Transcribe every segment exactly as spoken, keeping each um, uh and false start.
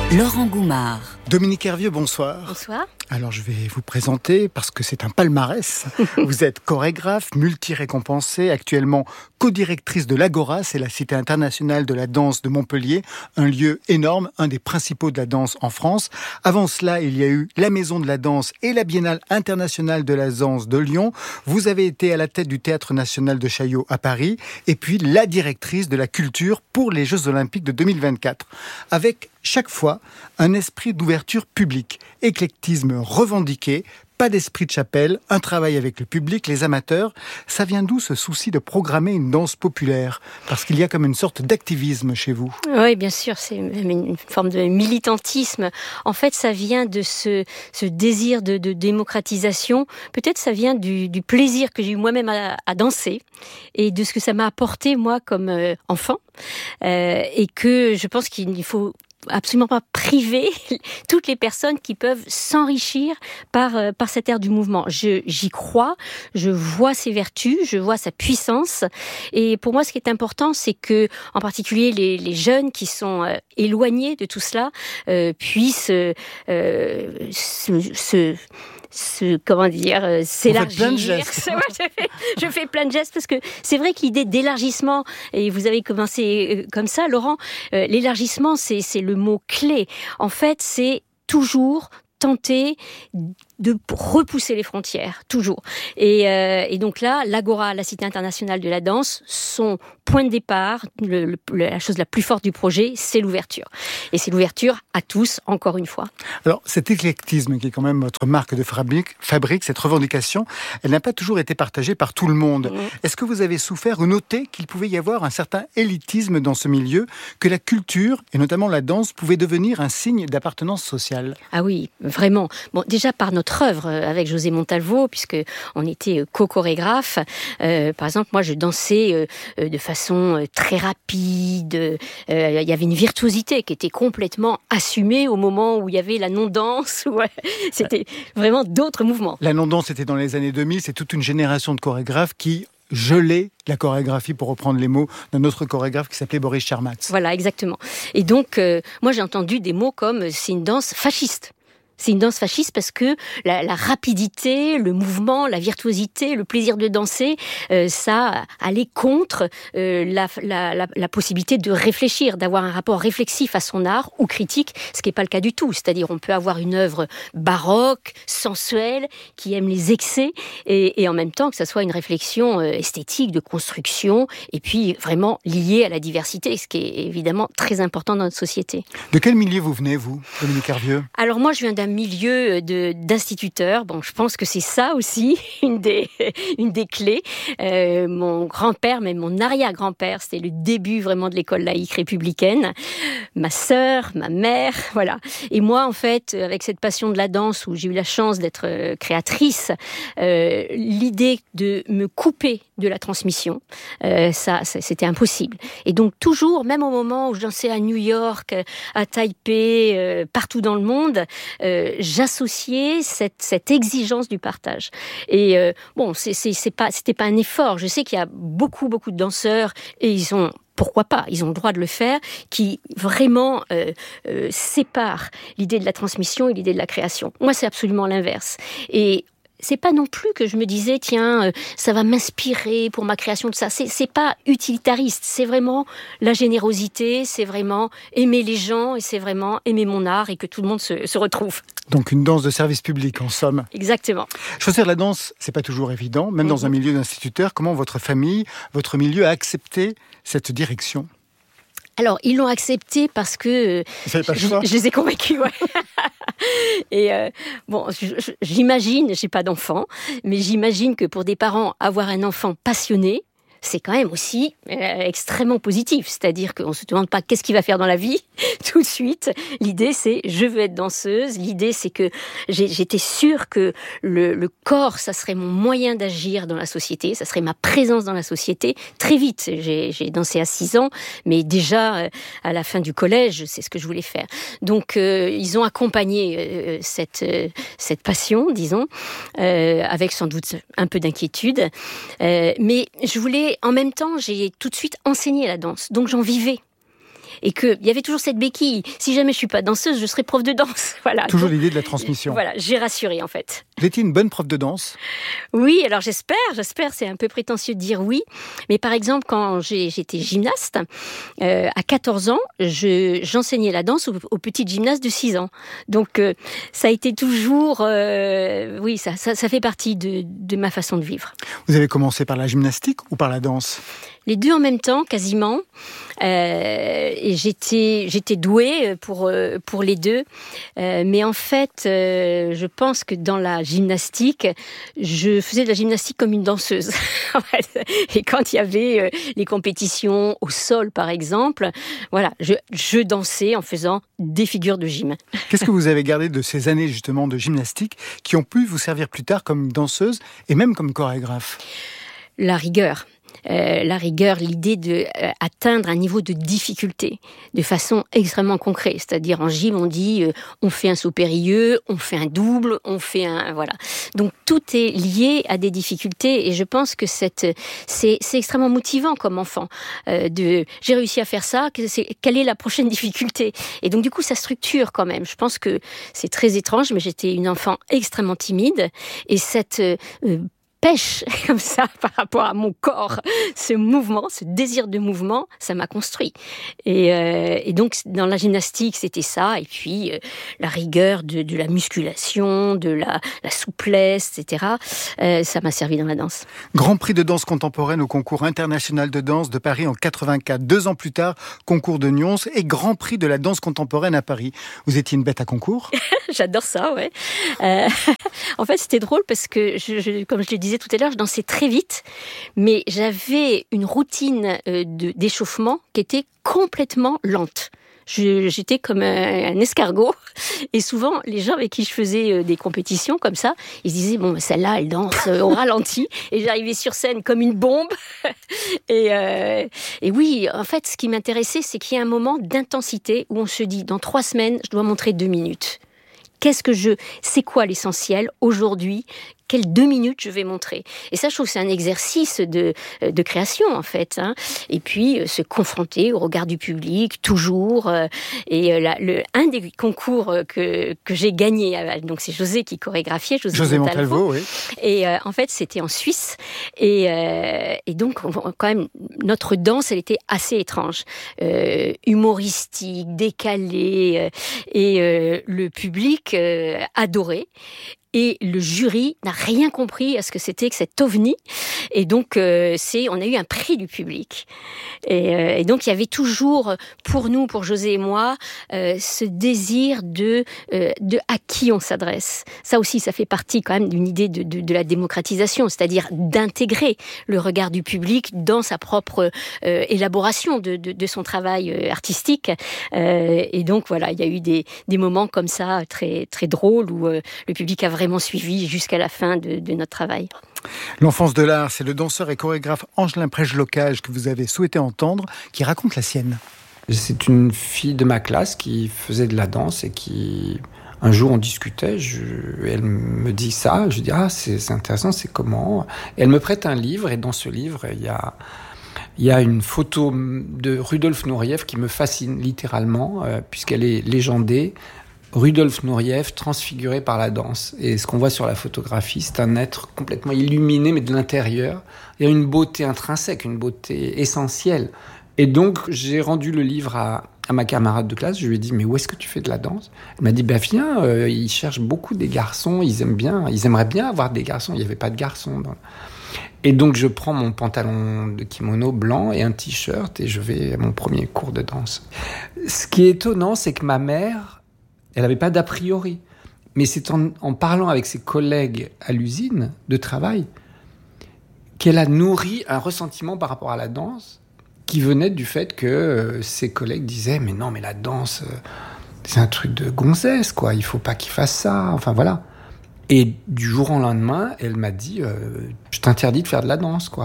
Laurent Goumard. Dominique Hervieux, bonsoir. Bonsoir. Alors je vais vous présenter parce que c'est un palmarès. Vous êtes chorégraphe, multi-récompensée, actuellement co-directrice de l'Agora, c'est la Cité internationale de la danse de Montpellier, un lieu énorme, un des principaux de la danse en France. Avant cela, il y a eu la Maison de la Danse et la Biennale internationale de la danse de Lyon. Vous avez été à la tête du Théâtre national de Chaillot à Paris et puis la directrice de la culture pour les Jeux olympiques de deux mille vingt-quatre. Avec chaque fois un esprit d'ouverture publique, éclectisme revendiqué, pas d'esprit de chapelle, un travail avec le public, les amateurs. Ça vient d'où ce souci de programmer une danse populaire ? Parce qu'il y a comme une sorte d'activisme chez vous. Oui, bien sûr, c'est une forme de militantisme. En fait, ça vient de ce, ce désir de, de démocratisation. Peut-être ça vient du, du plaisir que j'ai eu moi-même à, à danser et de ce que ça m'a apporté, moi, comme euh, enfant. Euh, et que je pense qu'il faut absolument pas priver toutes les personnes qui peuvent s'enrichir par euh, par cette ère du mouvement. Je j'y crois, je vois ses vertus, je vois sa puissance, et pour moi ce qui est important, c'est que en particulier les les jeunes qui sont euh, éloignés de tout cela euh, puissent euh, se, se Se, comment dire, euh, s'élargir. Plein de gestes. je, fais, je fais plein de gestes parce que c'est vrai que l'idée d'élargissement, et vous avez commencé euh, comme ça, Laurent, euh, l'élargissement, c'est, c'est le mot clé. En fait, c'est toujours tenter de repousser les frontières, toujours. Et, euh, et donc là, l'Agora, la Cité internationale de la danse, son point de départ, le, le, la chose la plus forte du projet, c'est l'ouverture. Et c'est l'ouverture à tous, encore une fois. Alors, cet éclectisme qui est quand même votre marque de fabrique, fabrique cette revendication, elle n'a pas toujours été partagée par tout le monde. Mmh. Est-ce que vous avez souffert ou noté qu'il pouvait y avoir un certain élitisme dans ce milieu, que la culture, et notamment la danse, pouvait devenir un signe d'appartenance sociale ? Ah oui, vraiment. Bon, déjà par notre œuvre avec José Montalvo, puisque on était co-chorégraphe. Euh, par exemple, moi, je dansais euh, de façon très rapide. Euh, il y avait une virtuosité qui était complètement assumée au moment où il y avait la non-danse. Ouais. C'était vraiment d'autres mouvements. La non-danse, c'était dans les années deux mille. C'est toute une génération de chorégraphes qui gelait la chorégraphie, pour reprendre les mots d'un autre chorégraphe qui s'appelait Boris Chermatz. Voilà, exactement. Et donc, euh, moi, j'ai entendu des mots comme « c'est une danse fasciste ». C'est une danse fasciste parce que la, la rapidité, le mouvement, la virtuosité, le plaisir de danser, euh, ça allait contre euh, la, la, la, la possibilité de réfléchir, d'avoir un rapport réflexif à son art ou critique, ce qui n'est pas le cas du tout. C'est-à-dire on peut avoir une œuvre baroque, sensuelle, qui aime les excès, et, et en même temps que ça soit une réflexion euh, esthétique, de construction, et puis vraiment liée à la diversité, ce qui est évidemment très important dans notre société. De quel milieu vous venez, vous, Dominique Hervieux ? Alors moi, je viens d'un milieu de, d'instituteurs. Bon, je pense que c'est ça aussi, une des, une des clés. Euh, mon grand-père, même mon arrière-grand-père, c'était le début vraiment de l'école laïque républicaine. Ma sœur, ma mère, voilà. Et moi, en fait, avec cette passion de la danse, où j'ai eu la chance d'être créatrice, euh, l'idée de me couper de la transmission, euh, ça, ça, c'était impossible. Et donc, toujours, même au moment où je dansais à New York, à Taipei, euh, partout dans le monde, euh, j'associais cette, cette exigence du partage. Et euh, bon, c'est, c'est, c'est pas, c'était pas un effort. Je sais qu'il y a beaucoup, beaucoup de danseurs, et ils ont pourquoi pas, ils ont le droit de le faire, qui vraiment euh, euh, séparent l'idée de la transmission et l'idée de la création. Moi, c'est absolument l'inverse. Et c'est pas non plus que je me disais, tiens, euh, ça va m'inspirer pour ma création de ça. C'est, c'est pas utilitariste. C'est vraiment la générosité, c'est vraiment aimer les gens et c'est vraiment aimer mon art et que tout le monde se, se retrouve. Donc une danse de service public, en somme. Exactement. Choisir la danse, c'est pas toujours évident, même mmh. dans un milieu d'instituteurs. Comment votre famille, votre milieu a accepté cette direction ? Alors, ils l'ont accepté parce que Vous pas le choix. je, je les ai convaincus, ouais. Et euh, bon, j'imagine, j'ai pas d'enfant, mais j'imagine que pour des parents, avoir un enfant passionné, c'est quand même aussi euh, extrêmement positif. C'est-à-dire qu'on ne se demande pas qu'est-ce qu'il va faire dans la vie tout de suite. L'idée, c'est je veux être danseuse. L'idée, c'est que j'ai, j'étais sûre que le, le corps, ça serait mon moyen d'agir dans la société. Ça serait ma présence dans la société. Très vite, j'ai, j'ai dansé à six ans, mais déjà, euh, à la fin du collège, c'est ce que je voulais faire. Donc, euh, ils ont accompagné euh, cette, euh, cette passion, disons, euh, avec sans doute un peu d'inquiétude. Euh, mais je voulais, en même temps, j'ai tout de suite enseigné la danse. Donc, j'en vivais. et qu'il y avait toujours cette béquille. Si jamais je suis pas danseuse, je serai prof de danse. Voilà. Toujours Donc, l'idée de la transmission. Voilà, j'ai rassuré en fait. Vous étiez une bonne prof de danse? Oui, alors j'espère, j'espère, c'est un peu prétentieux de dire oui. Mais par exemple, quand j'ai, j'étais gymnaste, euh, à quatorze ans, je, j'enseignais la danse aux, aux petites gymnastes de six ans. Donc euh, ça a été toujours, euh, oui, ça, ça, ça fait partie de, de ma façon de vivre. Vous avez commencé par la gymnastique ou par la danse? Les deux en même temps, quasiment. Euh, et j'étais, j'étais douée pour, pour les deux. Euh, mais en fait, euh, je pense que dans la gymnastique, je faisais de la gymnastique comme une danseuse. Et quand il y avait euh, les compétitions au sol, par exemple, voilà, je, je dansais en faisant des figures de gym. Qu'est-ce que vous avez gardé de ces années, justement, de gymnastique qui ont pu vous servir plus tard comme danseuse et même comme chorégraphe? La rigueur. Euh, la rigueur, l'idée de euh, atteindre un niveau de difficulté de façon extrêmement concrète. C'est-à-dire en gym, on dit euh, on fait un saut périlleux, on fait un double, on fait un voilà. Donc tout est lié à des difficultés et je pense que cette c'est c'est extrêmement motivant comme enfant. Euh, de j'ai réussi à faire ça, que c'est, quelle est la prochaine difficulté? Et donc du coup ça structure quand même. Je pense que c'est très étrange, mais j'étais une enfant extrêmement timide et cette euh, pêche comme ça par rapport à mon corps, ce mouvement, ce désir de mouvement, ça m'a construit. Et, euh, et donc dans la gymnastique, c'était ça. Et puis euh, la rigueur de, de la musculation, de la, la souplesse, et cetera. Euh, ça m'a servi dans la danse. Grand prix de danse contemporaine au concours international de danse de Paris en quatre-vingt-quatre. Deux ans plus tard, concours de Nyons et grand prix de la danse contemporaine à Paris. Vous étiez une bête à concours? J'adore ça, ouais. Euh, en fait, c'était drôle parce que, je, je, comme je le disais tout à l'heure, je dansais très vite, mais j'avais une routine euh, de, d'échauffement qui était complètement lente. Je, j'étais comme un, un escargot et souvent les gens avec qui je faisais euh, des compétitions comme ça, ils se disaient bon celle-là elle danse euh, au ralenti et j'arrivais sur scène comme une bombe et, euh, et oui en fait ce qui m'intéressait c'est qu'il y a un moment d'intensité où on se dit dans trois semaines je dois montrer deux minutes. Qu'est-ce que je, c'est quoi l'essentiel aujourd'hui? Quelles deux minutes je vais montrer? Et ça, je trouve que c'est un exercice de, de création, en fait. Hein. Et puis, euh, se confronter au regard du public, toujours. Euh, et euh, la, le, un des concours que, que j'ai gagné, euh, donc c'est José qui chorégraphiait, José, José Montalvo. Montalvo, oui. Et euh, en fait, c'était en Suisse. Et, euh, et donc, on, quand même, notre danse, elle était assez étrange. Euh, humoristique, décalée. Euh, et euh, le public euh, adorait. Et le jury n'a rien compris à ce que c'était que cet ovni. Et donc, euh, c'est, on a eu un prix du public. Et, euh, et donc, il y avait toujours, pour nous, pour José et moi, euh, ce désir de, euh, de à qui on s'adresse. Ça aussi, ça fait partie quand même d'une idée de, de, de la démocratisation, c'est-à-dire d'intégrer le regard du public dans sa propre euh, élaboration de, de, de son travail euh, artistique. Euh, et donc, voilà, il y a eu des, des moments comme ça, très, très drôles, où euh, le public a vraiment suivi jusqu'à la fin de, de notre travail. L'enfance de l'art, c'est le danseur et chorégraphe Angelin Prège-Locage que vous avez souhaité entendre, qui raconte la sienne. C'est une fille de ma classe qui faisait de la danse et qui, un jour on discutait, je, elle me dit ça, je dis ah c'est, c'est intéressant, c'est comment? Et elle me prête un livre et dans ce livre il y a Il y a une photo de Rudolf Nureyev qui me fascine littéralement, euh, puisqu'elle est légendée. Rudolf Nureyev transfiguré par la danse. Et ce qu'on voit sur la photographie, c'est un être complètement illuminé, mais de l'intérieur. Il y a une beauté intrinsèque, une beauté essentielle. Et donc, j'ai rendu le livre à, à ma camarade de classe. Je lui ai dit, mais où est-ce que tu fais de la danse? Elle m'a dit, ben viens, euh, ils cherchent beaucoup des garçons, ils aiment bien, ils aimeraient bien avoir des garçons. Il n'y avait pas de garçons dans... Et donc, je prends mon pantalon de kimono blanc et un t-shirt et je vais à mon premier cours de danse. Ce qui est étonnant, c'est que ma mère, elle n'avait pas d'a priori. Mais c'est en, en parlant avec ses collègues à l'usine de travail qu'elle a nourri un ressentiment par rapport à la danse qui venait du fait que euh, ses collègues disaient « Mais non, mais la danse, euh, c'est un truc de gonzesse, quoi. Il ne faut pas qu'il fasse ça. » Enfin, voilà. Et du jour au lendemain, elle m'a dit euh, « Je t'interdis de faire de la danse, quoi. »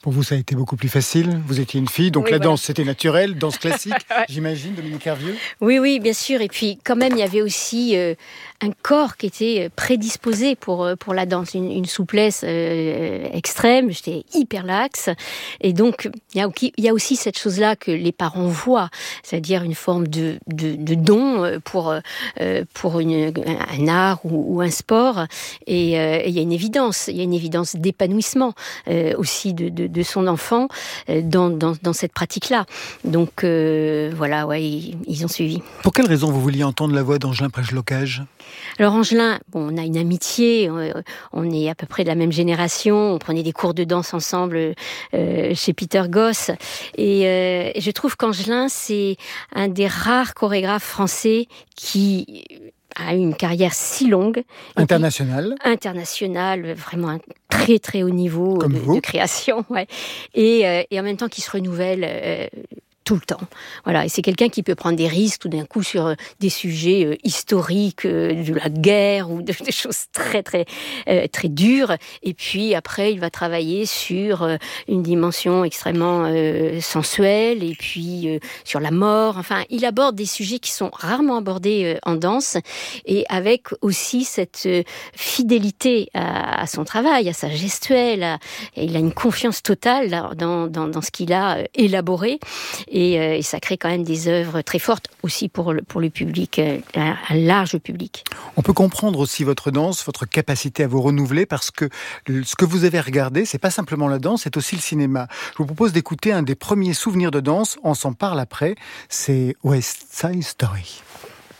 Pour vous, ça a été beaucoup plus facile. Vous étiez une fille, donc oui, la voilà. danse, c'était naturel, danse classique, ouais. J'imagine, Dominique Hervieux. Oui, oui, bien sûr. Et puis, quand même, il y avait aussi euh, un corps qui était prédisposé pour, pour la danse, une, une souplesse euh, extrême. J'étais hyper laxe. Et donc, il y a, il y a aussi cette chose-là que les parents voient, c'est-à-dire une forme de, de, de don pour, euh, pour une, un art ou, ou un sport. Et, euh, et il y a une évidence, il y a une évidence d'épanouissement euh, aussi de, de, de son enfant euh, dans, dans, dans cette pratique-là. Donc, euh, voilà, ouais, ils, ils ont suivi. Pour quelle raison vous vouliez entendre la voix d'Angelin Prège-Locage ? Alors Angelin, bon, on a une amitié, on est à peu près de la même génération, on prenait des cours de danse ensemble euh, chez Peter Goss, et euh, je trouve qu'Angelin, c'est un des rares chorégraphes français qui a eu une carrière si longue. Internationale. Internationale, vraiment un très très haut niveau de, de création, ouais. Et, euh, et en même temps qui se renouvelle euh, tout le temps. Voilà, et c'est quelqu'un qui peut prendre des risques tout d'un coup sur euh, des sujets euh, historiques, euh, de la guerre ou de, des choses très très euh, très dures. Et puis après, il va travailler sur euh, une dimension extrêmement euh, sensuelle et puis euh, sur la mort. Enfin, il aborde des sujets qui sont rarement abordés euh, en danse et avec aussi cette euh, fidélité à, à son travail, à sa gestuelle. À, et il a une confiance totale là, dans, dans dans ce qu'il a euh, élaboré. Et, euh, et ça crée quand même des œuvres très fortes aussi pour le, pour le public, euh, un large public. On peut comprendre aussi votre danse, votre capacité à vous renouveler, parce que ce que vous avez regardé, c'est pas simplement la danse, c'est aussi le cinéma. Je vous propose d'écouter un des premiers souvenirs de danse, on s'en parle après, c'est West Side Story.